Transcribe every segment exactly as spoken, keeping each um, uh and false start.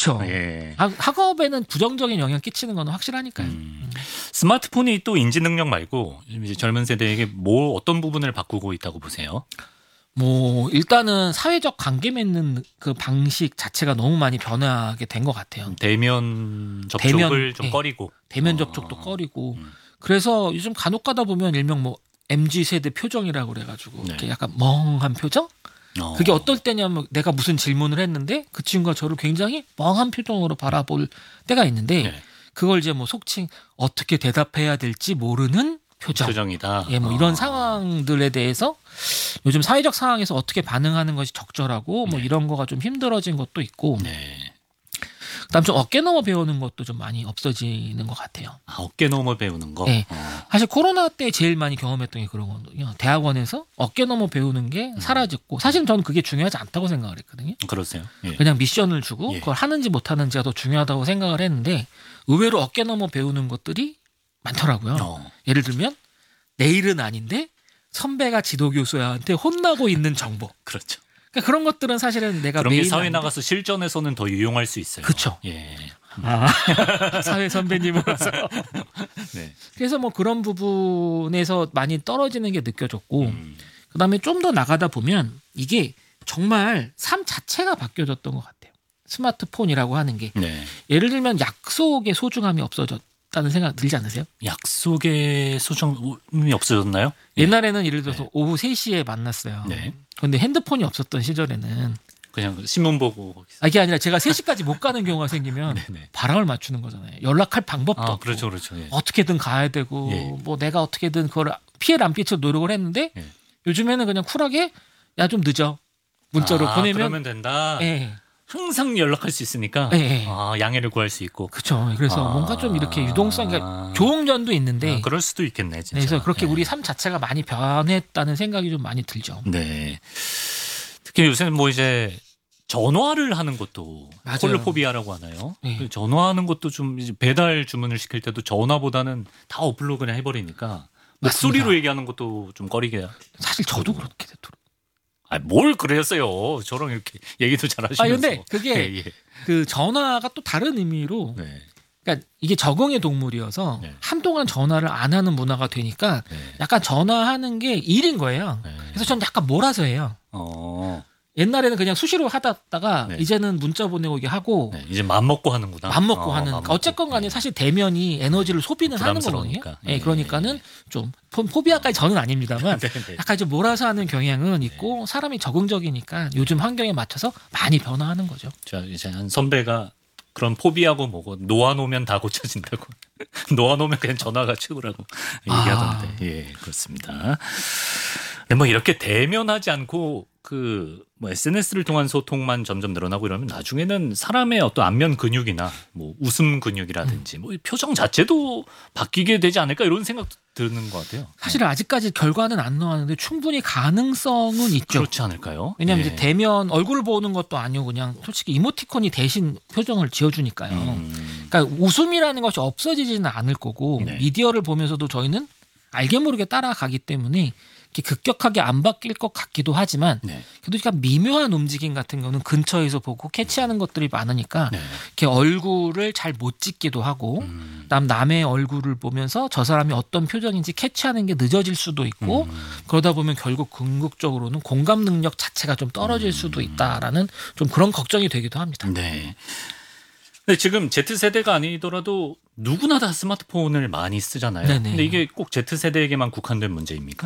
그렇죠. 예. 학업에는 부정적인 영향 끼치는 건 확실하니까요. 음. 스마트폰이 또 인지 능력 말고 이제 젊은 세대에게 뭐 어떤 부분을 바꾸고 있다고 보세요? 뭐 일단은 사회적 관계 맺는 그 방식 자체가 너무 많이 변하게 된 것 같아요. 대면 접촉을 대면, 좀 예. 꺼리고 대면 어. 접촉도 꺼리고 음. 그래서 요즘 간혹 가다 보면 일명 뭐 엠지 세대 표정이라고 그래가지고 네. 이렇게 약간 멍한 표정? 어. 그게 어떨 때냐면 내가 무슨 질문을 했는데 그 친구가 저를 굉장히 멍한 표정으로 바라볼 때가 있는데 네. 그걸 이제 뭐 속칭 어떻게 대답해야 될지 모르는 표정. 표정이다. 예, 뭐 이런 어. 상황들에 대해서 요즘 사회적 상황에서 어떻게 반응하는 것이 적절하고 뭐 네. 이런 거가 좀 힘들어진 것도 있고 네. 그다음 좀 어깨 넘어 배우는 것도 좀 많이 없어지는 것 같아요. 아, 어깨 넘어 배우는 거. 네. 어. 사실 코로나 때 제일 많이 경험했던 게 그런 거거든요. 대학원에서 어깨 넘어 배우는 게 사라졌고 사실은 저는 그게 중요하지 않다고 생각을 했거든요. 그러세요? 예. 그냥 미션을 주고 예. 그걸 하는지 못하는지가 더 중요하다고 생각을 했는데 의외로 어깨 넘어 배우는 것들이 많더라고요. 어. 예를 들면 내일은 아닌데 선배가 지도교수한테 혼나고 있는 정보. 그렇죠. 그러니까 그런 것들은 사실은 내가 그런 게 메인은 사회 아닌데. 나가서 실전에서는 더 유용할 수 있어요. 그쵸. 예. 아, 사회 선배님으로서. 네. 그래서 뭐 그런 부분에서 많이 떨어지는 게 느껴졌고 음. 그다음에 좀 더 나가다 보면 이게 정말 삶 자체가 바뀌어졌던 것 같아요. 스마트폰이라고 하는 게. 네. 예를 들면 약속의 소중함이 없어졌다는 생각 들지 않으세요? 약속의 소중함이 없어졌나요? 옛날에는 예를 들어서 오후 세 시에 만났어요. 네. 근데 핸드폰이 없었던 시절에는 그냥 신문 보고. 아, 이게 아니라 제가 세 시까지 못 가는 경우가 생기면 네네. 바람을 맞추는 거잖아요. 연락할 방법도 아, 없고 그렇죠, 그렇죠. 예. 어떻게든 가야 되고 예. 뭐 내가 어떻게든 그걸 피해를 안 끼칠 노력을 했는데 예. 요즘에는 그냥 쿨하게 야 좀 늦어 문자로 아, 보내면 그러면 된다. 예, 항상 연락할 수 있으니까 예, 예. 아, 양해를 구할 수 있고. 그렇죠. 그래서 아. 뭔가 좀 이렇게 유동성이 그러니까 좋은 점도 있는데 아, 그럴 수도 있겠네, 진짜. 그래서 그렇게 예. 우리 삶 자체가 많이 변했다는 생각이 좀 많이 들죠. 네. 특히 요새는 뭐 이제 전화를 하는 것도 맞아요. 콜로포비아라고 하나요? 네. 전화하는 것도 좀 이제 배달 주문을 시킬 때도 전화보다는 다 어플로 그냥 해버리니까 목소리로 맞습니다. 얘기하는 것도 좀 꺼리게. 사실 저도 그렇게 되더라고요. 아, 뭘 그랬어요? 저랑 이렇게 얘기도 잘하시면서. 아 근데 그게 예, 예. 그 전화가 또 다른 의미로 네. 그러니까 이게 적응의 동물이어서 네. 한동안 전화를 안 하는 문화가 되니까 네. 약간 전화하는 게 일인 거예요. 네. 그래서 저는 약간 몰아서 해요. 어. 옛날에는 그냥 수시로 하다가 네. 이제는 문자 보내고 이게 하고 네. 이제 맘 먹고 하는구나. 맘 먹고 어, 하는. 맘 그러니까 어쨌건 간에 먹고. 사실 대면이 에너지를 소비는 하는 거거든요. 부담스러우니까. 예, 예, 그러니까는 예. 좀 포- 포비아까지 저는 아닙니다만 네, 네. 약간 좀 몰아서 하는 경향은 있고 사람이 적응적이니까 요즘 환경에 맞춰서 많이 변화하는 거죠. 자, 이제 한 선배가 그런 포비하고 뭐고 놓아놓으면 다 고쳐진다고. 놓아놓으면 그냥 전화가 최고라고 얘기하던데. 아. 예, 그렇습니다. 근데 뭐 이렇게 대면하지 않고 그 뭐 에스엔에스를 통한 소통만 점점 늘어나고 이러면 나중에는 사람의 어떤 안면 근육이나 뭐 웃음 근육이라든지 뭐 표정 자체도 바뀌게 되지 않을까 이런 생각도 드는 것 같아요. 사실 아직까지 결과는 안 나왔는데 충분히 가능성은 있죠. 그렇지 않을까요? 왜냐하면 예. 이제 대면 얼굴 보는 것도 아니고 그냥 솔직히 이모티콘이 대신 표정을 지어주니까요. 음. 그러니까 웃음이라는 것이 없어지지는 않을 거고 네. 미디어를 보면서도 저희는 알게 모르게 따라가기 때문에 이렇게 급격하게 안 바뀔 것 같기도 하지만 네. 그래도 약간 미묘한 움직임 같은 거는 근처에서 보고 캐치하는 것들이 많으니까 네. 이렇게 얼굴을 잘 못 찍기도 하고 음. 그다음 남의 얼굴을 보면서 저 사람이 어떤 표정인지 캐치하는 게 늦어질 수도 있고 음. 그러다 보면 결국 궁극적으로는 공감 능력 자체가 좀 떨어질 음. 수도 있다라는 좀 그런 걱정이 되기도 합니다. 네. 근데 지금 Z세대가 아니더라도 누구나 다 스마트폰을 많이 쓰잖아요. 네네. 근데 이게 꼭 Z세대에게만 국한된 문제입니까?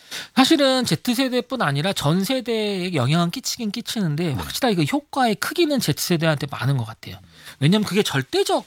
사실은 Z세대뿐 아니라 전 세대에 영향은 끼치긴 끼치는데 확실하게 그 효과의 크기는 Z세대한테 많은 것 같아요. 왜냐하면 그게 절대적인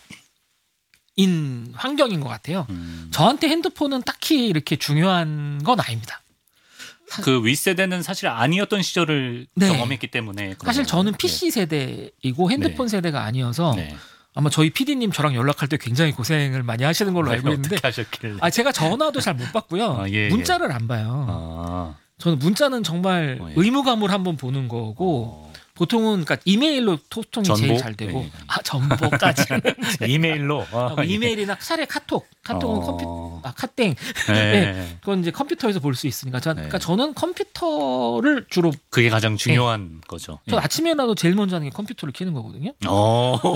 환경인 것 같아요. 음. 저한테 핸드폰은 딱히 이렇게 중요한 건 아닙니다. 그 윗세대는 사실 아니었던 시절을 네. 경험했기 때문에 그런 사실 거예요. 저는 피씨 세대이고 핸드폰 세대가 아니어서 네. 아마 저희 피디님 저랑 연락할 때 굉장히 고생을 많이 하시는 걸로 알고 네, 있는데 어떻게 하셨길래? 아 제가 전화도 잘 못 받고요. 아, 예, 문자를 안 봐요. 아. 저는 문자는 정말 어, 예. 의무감으로 한번 보는 거고 어. 보통은 그러니까 이메일로 소통이 전보? 제일 잘 되고 네. 아 전보까지는 이메일로. 아, 아, 뭐 이메일이나 차라리 카톡 카톡은 어. 컴퓨터 아 카땡 네. 네. 그건 이제 컴퓨터에서 볼 수 있으니까 저, 네. 그러니까 저는 컴퓨터를 주로 그게 가장 중요한 거죠. 저 예. 아침에라도 제일 먼저 하는 게 컴퓨터를 켜는 거거든요. 어.